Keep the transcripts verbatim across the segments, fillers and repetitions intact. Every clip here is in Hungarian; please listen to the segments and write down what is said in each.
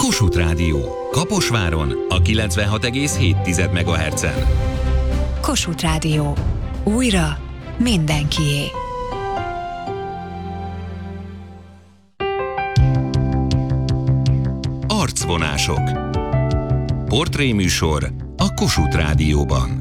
Kossuth Rádió. Kaposváron a kilencvenhat egész hét megahertzen. Kossuth Rádió. Újra mindenkié. Arcvonások. Portréműsor a Kossuth Rádióban.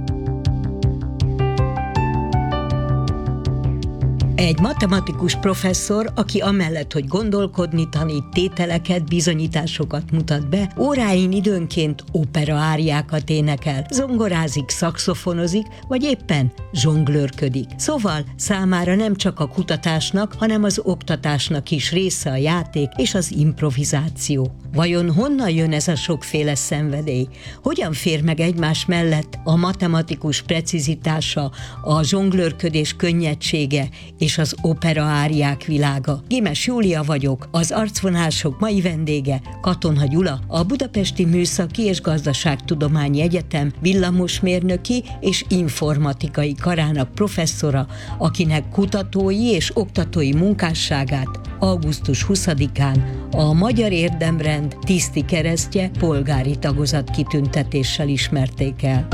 Egy matematikus professzor, aki amellett, hogy gondolkodni tanít, tételeket, bizonyításokat mutat be, óráin időnként operaáriákat énekel, zongorázik, szaxofonozik, vagy éppen zsonglőrködik. Szóval számára nem csak a kutatásnak, hanem az oktatásnak is része a játék és az improvizáció. Vajon honnan jön ez a sokféle szenvedély? Hogyan fér meg egymás mellett a matematikus precizitása, a zsonglőrködés könnyedsége és az operaáriák világa? Gimes Júlia vagyok, az Arcvonások mai vendége Katona Gyula, a Budapesti Műszaki és Gazdaságtudományi Egyetem villamosmérnöki és informatikai karának professzora, akinek kutatói és oktatói munkásságát augusztus huszadikán a Magyar Érdemrend tiszti keresztje polgári tagozat kitüntetéssel ismerték el.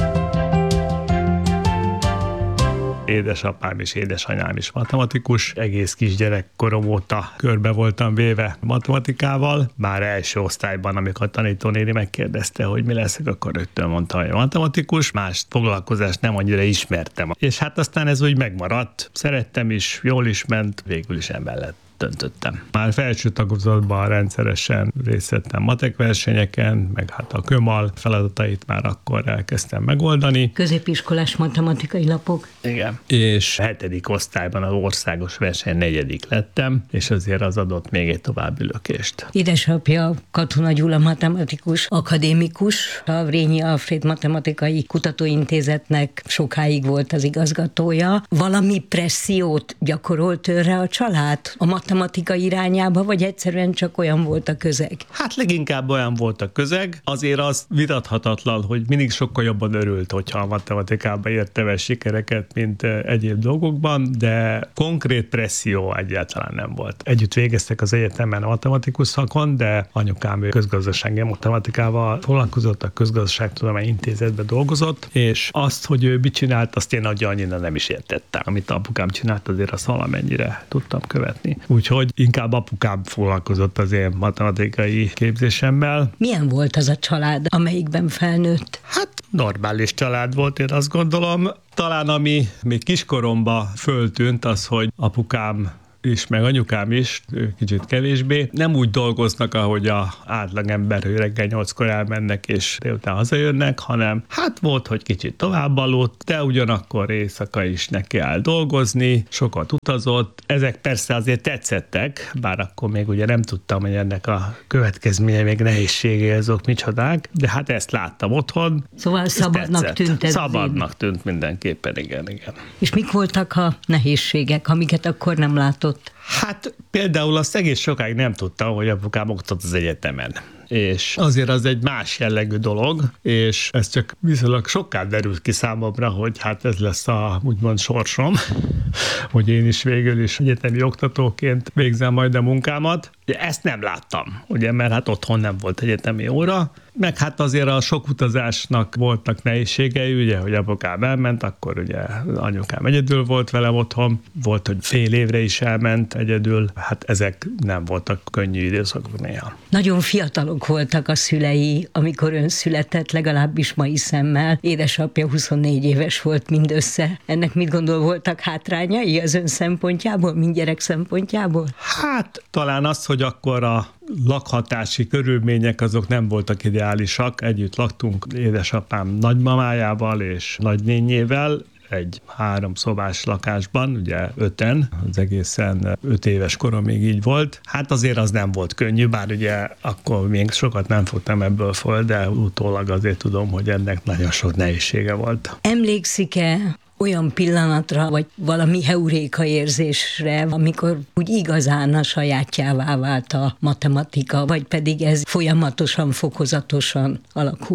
Édesapám és édesanyám is matematikus. Egész kisgyerekkorom óta körbe voltam véve matematikával. Már első osztályban, amikor a tanítónéni megkérdezte, hogy mi leszek, akkor rögtön mondta, hogy matematikus. Más foglalkozást nem annyira ismertem. És hát aztán ez úgy megmaradt. Szerettem is, jól is ment, végül is emellett döntöttem. Már felső tagozatban rendszeresen részt vettem matek versenyeken, meg hát a kömal feladatait már akkor elkezdtem megoldani. Középiskolás matematikai lapok. Igen. És hetedik osztályban az országos verseny negyedik lettem, és azért az adott még egy további lökést. Édesapja Katona Gyula matematikus, akadémikus, a Vrényi Alfréd Matematikai Kutatóintézetnek sokáig volt az igazgatója. Valami pressziót gyakorolt őre a család a matematika irányába, vagy egyszerűen csak olyan volt a közeg? Hát leginkább olyan volt a közeg. Azért az vitathatatlan, hogy mindig sokkal jobban örült, hogyha a matematikában érte el sikereket, mint egyéb dolgokban, de konkrét presszió egyáltalán nem volt. Együtt végeztek az egyetemen a matematikus szakon, de anyukám közgazdasági matematikával foglalkozott, a Közgazdaságtudományi Intézetben dolgozott, és azt, hogy ő mit csinált, azt én nagyon annyira nem is értettem. Amit apukám csinált, azért azt valamennyire tudtam követni. Úgyhogy inkább apukám foglalkozott az én matematikai képzésemmel. Milyen volt az a család, amelyikben felnőtt? Hát normális család volt, én azt gondolom. Talán ami még kiskoromban föltűnt, az, hogy apukám is, meg anyukám is, kicsit kevésbé. Nem úgy dolgoznak, ahogy a átlagember, hogy reggel nyolckor elmennek, és délután hazajönnek, hanem hát volt, hogy kicsit tovább aludt, de ugyanakkor éjszaka is neki áll dolgozni, sokat utazott. Ezek persze azért tetszettek, bár akkor még ugye nem tudtam, hogy ennek a következménye még nehézségei azok micsodák, de hát ezt láttam otthon. Szóval szabadnak tetszett. tűnt ez. Szabadnak tűnt mindenképpen, igen, igen. És mik voltak a nehézségek, amiket akkor nem látott? Hát például azt egész sokáig nem tudtam, hogy apukám oktat az egyetemen. És azért az egy más jellegű dolog, és ez csak viszonylag sokkal derült ki számomra, hogy hát ez lesz a úgymond sorsom, hogy én is végül is egyetemi oktatóként végzem majd a munkámat. Ezt nem láttam, ugye, mert hát otthon nem volt egyetemi óra, meg hát azért a sok utazásnak voltak nehézségei, ugye, hogy apukám elment, akkor ugye anyukám egyedül volt velem otthon, volt, hogy fél évre is elment egyedül, hát ezek nem voltak könnyű időszakok néha. Nagyon fiatalok voltak a szülei, amikor ön született, legalábbis mai szemmel. Édesapja huszonnégy éves volt mindössze. Ennek mit gondol, voltak hátrányai az ön szempontjából, mind gyerek szempontjából? Hát talán az, hogy akkor a lakhatási körülmények azok nem voltak ideálisak. Együtt laktunk édesapám nagymamájával és nagynényével, egy három szobás lakásban, ugye öten, az egészen öt éves koromig így volt. Hát azért az nem volt könnyű, bár ugye akkor még sokat nem fogtam ebből föl, de utólag azért tudom, hogy ennek nagyon sok nehézsége volt. Emlékszik-e olyan pillanatra, vagy valami heuréka érzésre, amikor úgy igazán a sajátjává vált a matematika, vagy pedig ez folyamatosan, fokozatosan alakult?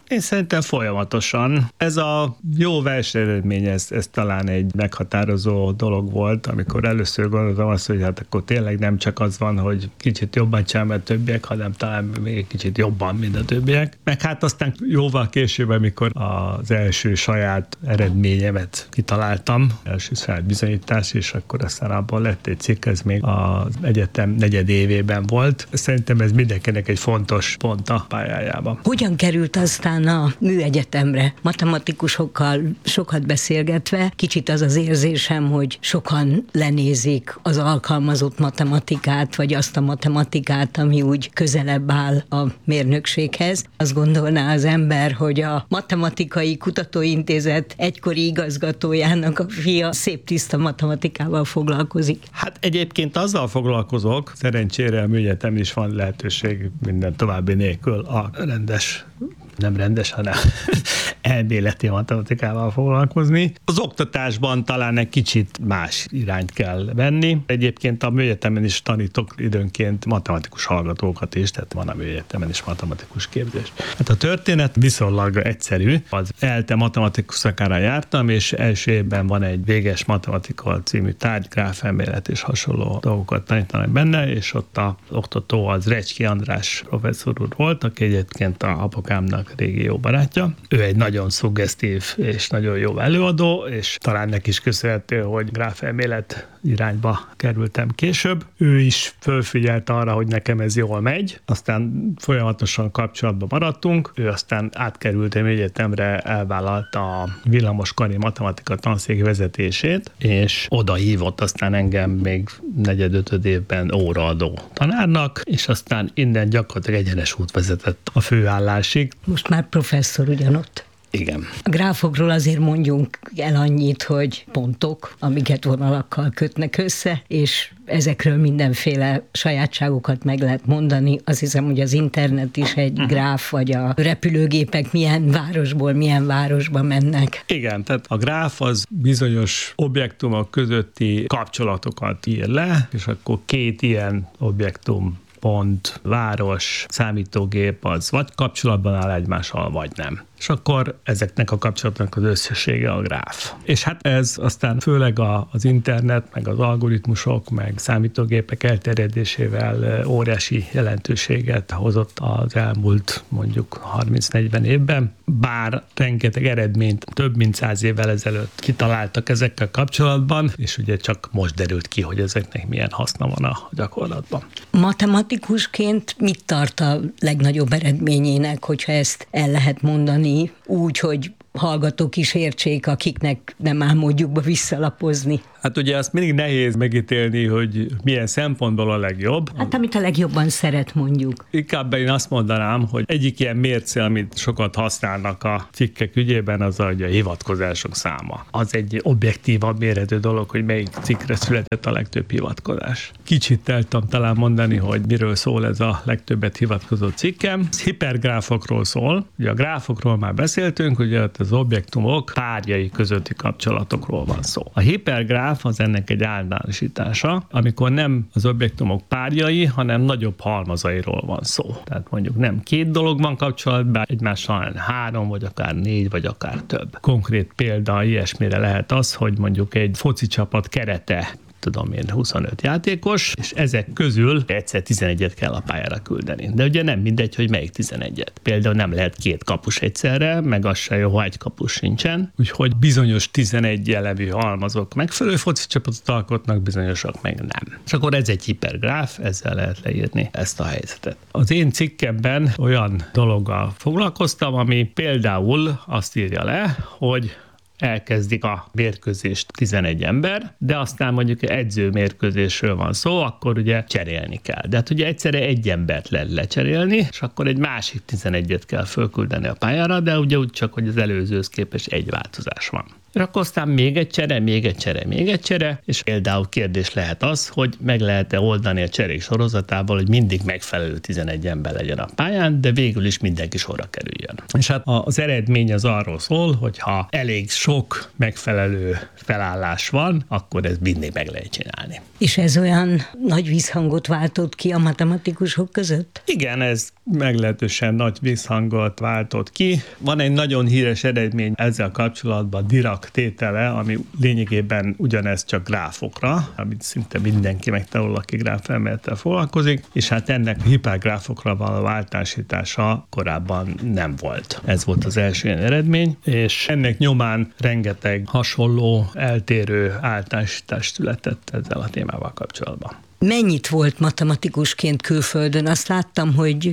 Én szerintem folyamatosan. Ez a jó versenyeredmény, ez, ez talán egy meghatározó dolog volt, amikor először gondoltam azt, hogy hát akkor tényleg nem csak az van, hogy kicsit jobban csinálom, mint a többiek, hanem talán még egy kicsit jobban, mint a többiek. Meg hát aztán jóval később, amikor az első saját eredményemet kitaláltam, első saját bizonyítás, és akkor aztán abban lett egy cikk, ez még az egyetem negyed évében volt. Szerintem ez mindenkinek egy fontos pont a pályájában. Hogyan került aztán a műegyetemre? Matematikusokkal sokat beszélgetve, kicsit az az érzésem, hogy sokan lenézik az alkalmazott matematikát, vagy azt a matematikát, ami úgy közelebb áll a mérnökséghez. Azt gondolná az ember, hogy a Matematikai Kutatóintézet egykori igazgatójának a fia szép tiszta matematikával foglalkozik. Hát egyébként azzal foglalkozok, szerencsére a műegyetem is van lehetőség minden további nélkül a rendes, nem rendes, hanem elméleti matematikával foglalkozni. Az oktatásban talán egy kicsit más irányt kell venni. Egyébként a műegyetemen is tanítok időnként matematikus hallgatókat is, tehát van a műegyetemen is matematikus képzés. Hát a történet viszonylag egyszerű. Az ELTE matematikus szakára jártam, és első évben van egy véges matematika című tárgy, gráfelmélet és hasonló dolgokat tanítanak benne, és ott az oktató az Recski András professzor úr volt, aki egyébként a apukámnak régi jó barátja. Ő egy nagyon szuggesztív és nagyon jó előadó, és talán neki is köszönhető, hogy gráfelmélet irányba kerültem később. Ő is fölfigyelt arra, hogy nekem ez jól megy, aztán folyamatosan kapcsolatban maradtunk. Ő aztán átkerült a egyetemre, elvállalta a villamoskari matematika tanszék vezetését, és oda hívott aztán engem még negyed-ötöd évben óraadó tanárnak, és aztán innen gyakorlatilag egyenes út vezetett a főállásig. Most már professzor ugyanott. Igen. A gráfokról azért mondjunk el annyit, hogy pontok, amiket vonalakkal kötnek össze, és ezekről mindenféle sajátságokat meg lehet mondani. Azt hiszem, hogy az internet is egy uh-huh. gráf, vagy a repülőgépek milyen városból, milyen városba mennek. Igen, tehát a gráf az bizonyos objektumok közötti kapcsolatokat ír le, és akkor két ilyen objektum, pont, város, számítógép az vagy kapcsolatban áll egymással, vagy nem. És akkor ezeknek a kapcsolatnak az összessége a gráf. És hát ez aztán főleg a, az internet, meg az algoritmusok, meg számítógépek elterjedésével óriási jelentőséget hozott az elmúlt mondjuk harminc-negyven évben, bár rengeteg eredményt több mint száz évvel ezelőtt kitaláltak ezekkel kapcsolatban, és ugye csak most derült ki, hogy ezeknek milyen haszna van a gyakorlatban. Matematikusként mit tart a legnagyobb eredményének, hogyha ezt el lehet mondani, úgy, hogy hallgatók is értsék, akiknek nem áll módjukba visszalapozni? Hát ugye azt mindig nehéz megítélni, hogy milyen szempontból a legjobb. Hát amit a legjobban szeret, mondjuk. Inkább én azt mondanám, hogy egyik ilyen mérce, amit sokat használnak a cikkek ügyében, az a, a hivatkozások száma. Az egy objektívabb mérhető dolog, hogy melyik cikkre született a legtöbb hivatkozás. Kicsit el tudom talán mondani, hogy miről szól ez a legtöbbet hivatkozó cikkem. Ez hipergráfokról szól. Ugye a gráfokról már beszéltünk, ugye az objektumok párjai közötti kapcsolatokról van szó. A hipergráf az ennek egy általánosítása, amikor nem az objektumok párjai, hanem nagyobb halmazairól van szó. Tehát mondjuk nem két dolog van kapcsolatban egymással, hanem három, vagy akár négy, vagy akár több. Konkrét példa ilyesmire lehet az, hogy mondjuk egy foci csapat kerete, tudom én, huszonöt játékos, és ezek közül egyszer tizenegyet kell a pályára küldeni. De ugye nem mindegy, hogy melyik tizenegyet. Például nem lehet két kapus egyszerre, meg az se jó, ha egy kapus sincsen. Úgyhogy bizonyos tizenegy elemű halmazok megfelelő foci csapatot alkotnak, bizonyosak meg nem. És akkor ez egy hipergráf, ezzel lehet leírni ezt a helyzetet. Az én cikkemben olyan dologgal foglalkoztam, ami például azt írja le, hogy elkezdik a mérkőzést tizenegy ember, de aztán mondjuk edző mérkőzésről van szó, akkor ugye cserélni kell. De hát ugye egyszerre egy embert lehet lecserélni, és akkor egy másik tizenegyet kell fölküldeni a pályára, de ugye úgy csak, hogy az előzőhöz képest egy változás van. És akkor aztán még egy csere, még egy csere, még egy csere, és például kérdés lehet az, hogy meg lehet-e oldani a cserék sorozatával, hogy mindig megfelelő tizenegy ember legyen a pályán, de végül is mindenki sorra kerüljön. És hát az eredmény az arról szól, hogy ha elég sok megfelelő felállás van, akkor ez mindig meg lehet csinálni. És ez olyan nagy visszhangot váltott ki a matematikusok között? Igen, ez meglehetősen nagy visszhangot váltott ki. Van egy nagyon híres eredmény ezzel kapcsolatban, Dirac tétele, ami lényegében ugyanez csak gráfokra, amit szinte mindenki megtanul, aki gráfelmélettel foglalkozik, és hát ennek a hipergráfokra való váltásítása korábban nem volt. Ez volt az első ilyen eredmény, és ennek nyomán rengeteg hasonló, eltérő általánosítás született ezzel a témával kapcsolatban. Mennyit volt matematikusként külföldön? Azt láttam, hogy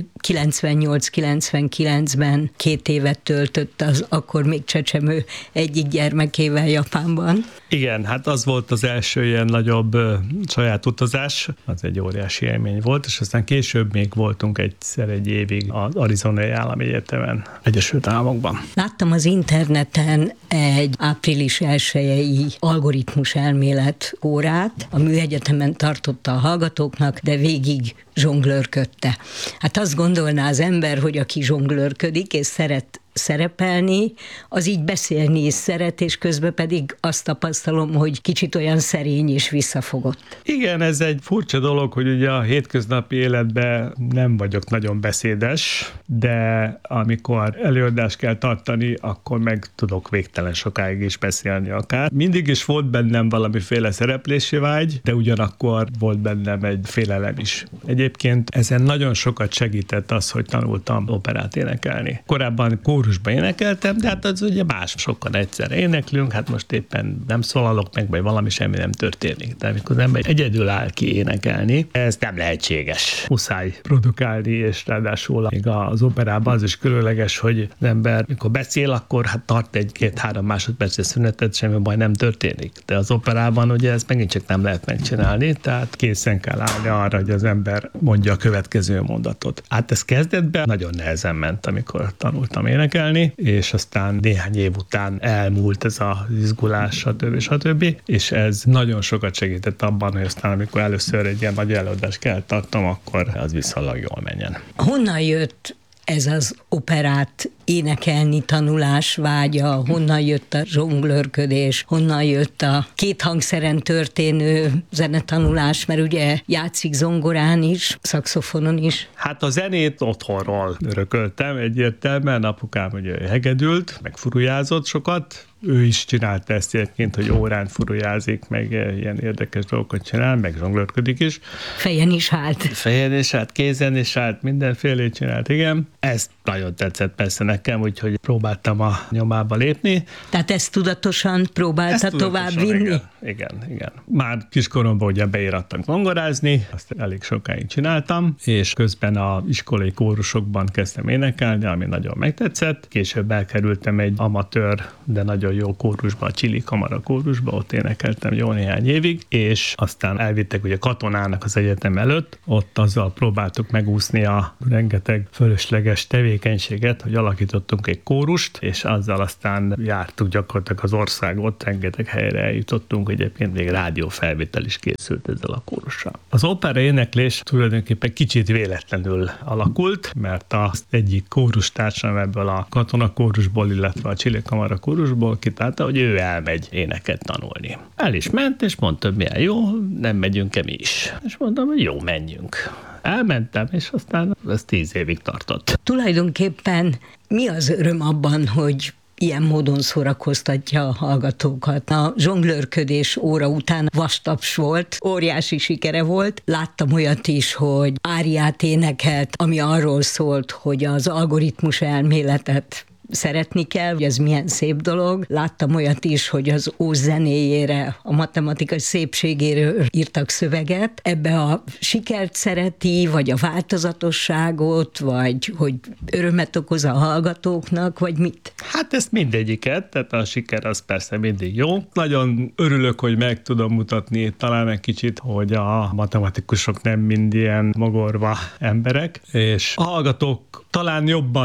kilencvennyolc-kilencvenkilencben két évet töltött az akkor még csecsemő egyik gyermekével Japánban. Igen, hát az volt az első ilyen nagyobb ö, saját utazás, az egy óriási élmény volt, és aztán később még voltunk egyszer egy évig az Arizonai Állami Egyetemen, Egyesült Államokban. Láttam az interneten egy április elsejei algoritmus elmélet órát, a Műegyetemen tartotta a hallgatóknak, de végig zsonglőrködte. Hát azt gondolná az ember, hogy aki zsonglőrködik és szeret szerepelni, az így beszélni is szeret, és közben pedig azt tapasztalom, hogy kicsit olyan szerény és visszafogott. Igen, ez egy furcsa dolog, hogy ugye a hétköznapi életben nem vagyok nagyon beszédes, de amikor előadást kell tartani, akkor meg tudok végtelen sokáig is beszélni akár. Mindig is volt bennem valamiféle szereplési vágy, de ugyanakkor volt bennem egy félelem is. Egyébként ezen nagyon sokat segített az, hogy tanultam operát énekelni. Korábban kórusban énekeltem, de hát az ugye más, sokkal egyszer éneklünk, hát most éppen nem szólalok meg, vagy valami semmi nem történik. De amikor az ember egyedül áll ki énekelni, ez nem lehetséges. Muszáj produkálni, és ráadásul még az operában az is különleges, hogy az ember, mikor beszél, akkor hát tart egy-két-három másodperces szünetet, semmi baj nem történik. De az operában ugye ezt megint csak nem lehet megcsinálni, tehát készen kell állni arra, hogy az ember mondja a következő mondatot. Hát ez kezdetben nagyon nehezen ment, amikor tanultam énekelni, és aztán néhány év után elmúlt ez az izgulás, stb. stb. És ez nagyon sokat segített abban, hogy aztán amikor először egy ilyen nagy előadást kell tartom, akkor az viszonylag jól menjen. Honnan jött ez az operát énekelni tanulás vágya, honnan jött a zsonglőrködés, honnan jött a két hangszeren történő zenetanulás, mert ugye játszik zongorán is, szaxofonon is. Hát a zenét otthonról örököltem egyértelműen, apukám ugye hegedült, meg furujázott sokat, ő is csinálta ezt egyébként, hogy órán furujázik, meg ilyen érdekes dolgokat csinál, meg zsonglőrködik is. Fejen is állt. Fejen is állt, kézen is állt, mindenfélét csinált, igen. Ez nagyon tetszett persze nekem, úgyhogy próbáltam a nyomába lépni. Tehát ezt tudatosan próbálta tovább vinni? Igen, igen, igen. Már kiskoromban ugye beírattam zongorázni, azt elég sokáig csináltam, és közben az iskolai kórusokban kezdtem énekelni, ami nagyon megtetszett. Később elkerültem egy amatőr, de nagyon jó kórusba, a Csili Kamara kórusba, ott énekeltem jó néhány évig, és aztán elvittek ugye katonának az egyetem előtt, ott azzal próbáltuk megúszni a rengeteg fölösleges tevékenységet, hogy alakítottunk egy kórust, és azzal aztán jártuk gyakorlatilag az országot, rengeteg helyre eljutottunk, egyébként még rádiófelvétel is készült ezzel a kórussal. Az opera éneklés tulajdonképpen kicsit véletlenül alakult, mert az egyik kórustársam ebből a katonakórusból, illetve a Csili Kamara kórusból kitálta, hogy ő elmegy éneket tanulni. El is ment, és mondta, hogy milyen jó, nem megyünk-e mi is. És mondtam, hogy jó, menjünk. Elmentem, és aztán ez tíz évig tartott. Tulajdonképpen mi az öröm abban, hogy ilyen módon szórakoztatja a hallgatókat? A zsonglőrködés óra után vastaps volt, óriási sikere volt. Láttam olyat is, hogy áriát énekelt, ami arról szólt, hogy az algoritmus elméletet szeretni kell, hogy ez milyen szép dolog. Láttam olyat is, hogy az Óz zenéjére, a matematika szépségéről írtak szöveget. Ebbe a sikert szereti, vagy a változatosságot, vagy hogy örömet okoz a hallgatóknak, vagy mit? Hát ezt mindegyiket, tehát a siker az persze mindig jó. Nagyon örülök, hogy meg tudom mutatni talán egy kicsit, hogy a matematikusok nem mind ilyen mogorva emberek, és a hallgatók talán jobban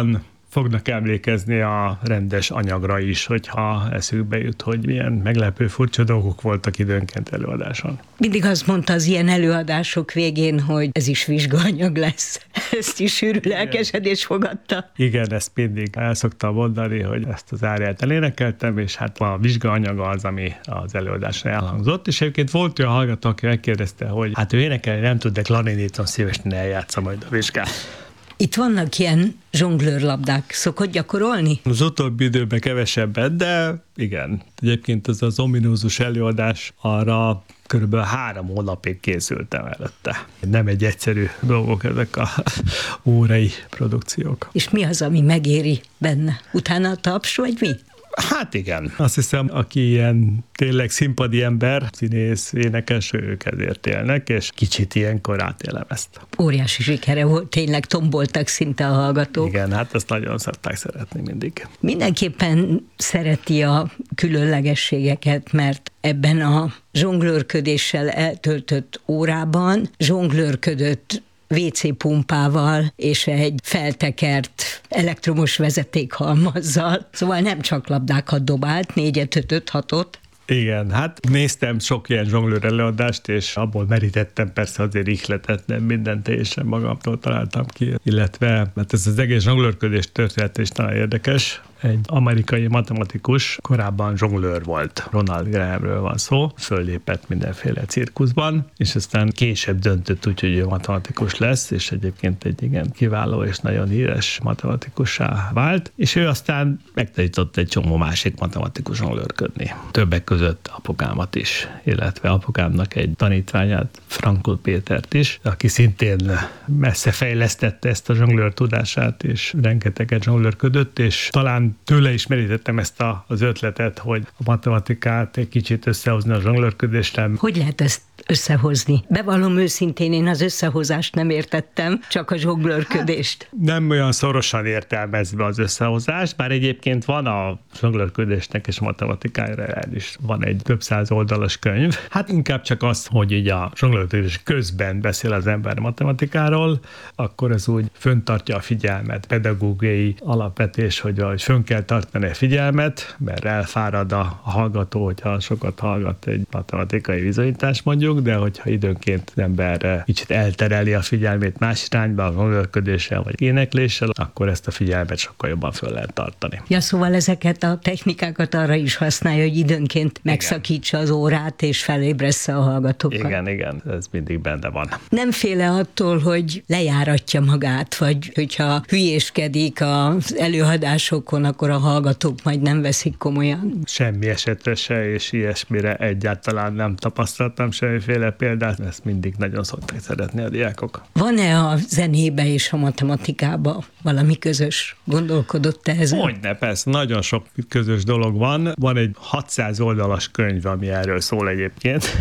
fognak emlékezni a rendes anyagra is, hogyha eszükbe jut, hogy milyen meglepő furcsa dolgok voltak időnként előadáson. Mindig azt mondta az ilyen előadások végén, hogy ez is vizsgaanyag lesz. Ezt is sűrű lelkesedés fogadta. Igen, ezt mindig el szoktam mondani, hogy ezt az áriát elénekeltem, és hát a vizsgaanyaga az, ami az előadáson elhangzott, és egyébként volt olyan hallgató, aki megkérdezte, hogy hát ő énekelni nem tud, de klarinéton szívesen eljátsza majd a vizsgát. Itt vannak ilyen zsonglőrlabdák. Szokott gyakorolni? Az utóbbi időben kevesebbet, de igen. Egyébként az az ominózus előadás, arra körülbelül három hónapig készültem előtte. Nem egy egyszerű dolgok ezek a órai produkciók. És mi az, ami megéri benne? Utána a taps, vagy mi? Hát igen. Azt hiszem, aki ilyen tényleg színpadi ember, színész, énekes, ők ezért élnek, és kicsit ilyenkor átélem ezt. Óriási sikere volt, tényleg tomboltak szinte a hallgatók. Igen, hát ezt nagyon szokták szeretni mindig. Mindenképpen szereti a különlegességeket, mert ebben a zsonglőrködéssel eltöltött órában zsonglőrködött vé cé pumpával és egy feltekert elektromos vezetékhalmazzal. Szóval nem csak labdákat dobált, négyet, ötöt, hatot. Igen, hát néztem sok ilyen zsonglőr előadást, és abból merítettem persze azért ihletet, nem mindent teljesen magamtól találtam ki, illetve hát ez az egész zsonglőrködés története is nagyon érdekes. Egy amerikai matematikus korábban zsonglőr volt. Ronald Grahamről van szó, föllépett mindenféle cirkuszban, és aztán később döntött úgy, hogy ő matematikus lesz, és egyébként egy igen kiváló és nagyon híres matematikussá vált, és ő aztán megtanított egy csomó másik matematikus zsonglőrködni. Többek között apukámat is, illetve apukámnak egy tanítványát, Frankl Pétert is, aki szintén messze fejlesztette ezt a zsonglőr tudását, és rengeteget zsonglőrködött, és talán tőle is merítettem ezt a, az ötletet, hogy a matematikát egy kicsit összehozni a zsonglőrködéssel. Hogy lehet ezt összehozni? Bevallom őszintén, én az összehozást nem értettem, csak a zsonglőrködést. Hát, nem olyan szorosan értelmezve az összehozást, bár egyébként van a zsonglőrködésnek és matematikájára is van egy több száz oldalas könyv. Hát inkább csak az, hogy így a zsonglőrködés közben beszél az ember matematikáról, akkor ez úgy föntartja a figyelmet, pedagógiai alapvetés, hogy, hogy fönn kell tartani a figyelmet, mert elfárad a hallgató, hogyha sokat hallgat egy matematikai bizonyítást mondjuk, de hogyha időnként az ember kicsit eltereli a figyelmét más irányba, a zsonglőrködéssel vagy énekléssel, akkor ezt a figyelmet sokkal jobban föl lehet tartani. Ja, szóval ezeket a technikákat arra is használja, hogy időnként megszakítsa az órát és felébressze a hallgatókat. Igen, igen, ez mindig benne van. Nem féle attól, hogy lejáratja magát, vagy hogyha hülyéskedik az előadásokon, akkor a hallgatók majd nem veszik komolyan. Semmi esetre se, és ilyesmire egyáltalán nem tapasztaltam semmiféle példát, ezt mindig nagyon szokták szeretni a diákok. Van-e a zenébe és a matematikában valami közös? Gondolkodott-e ezen? Hogyne, persze, nagyon sok közös dolog van. Van egy hatszáz oldalas könyv, ami erről szól egyébként.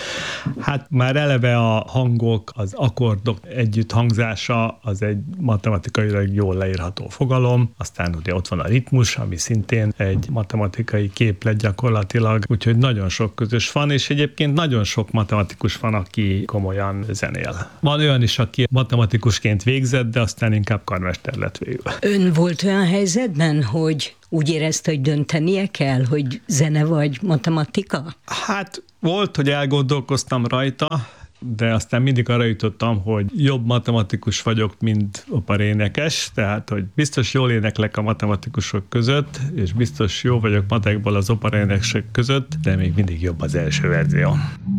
Hát már eleve a hangok, az akkordok együtt hangzása, az egy matematikailag jól leírható fogalom. Aztán ugye ott van a ritmus, ami szintén egy matematikai képlet gyakorlatilag, úgyhogy nagyon sok közös van, és egyébként nagyon sok matematikus van, aki komolyan zenél. Van olyan is, aki matematikusként végzett, de aztán inkább karmester lett végül. Ön volt olyan helyzetben, hogy úgy érezte, hogy döntenie kell, hogy zene vagy matematika? Hát volt, hogy elgondolkoztam rajta, de aztán mindig arra jutottam, hogy jobb matematikus vagyok, mint operénekes, tehát, hogy biztos jól éneklek a matematikusok között, és biztos jó vagyok matekból az operénekesek között, de még mindig jobb az első verzió.